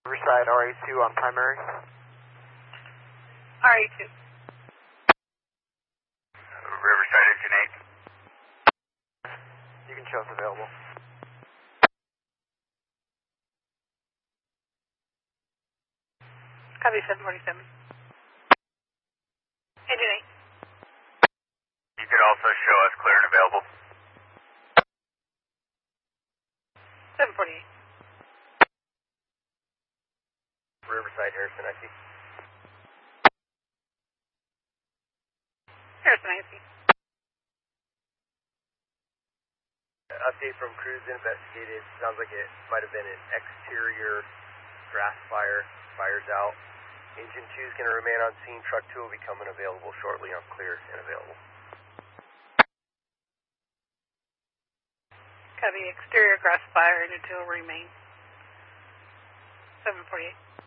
Riverside RA2 on primary. RA2. Riverside Engine 8. You can show us available. Copy 747. Engine 8. You could also show us clear and available. 748. Riverside Harrison, I see. Harrison, I see. Update from crews investigated. Sounds like it might have been an exterior grass fire. Fire's out. Engine 2 is going to remain on scene. Truck 2 will be coming available shortly. I'm clear and available. Copy exterior grass fire, engine 2 will remain. 748.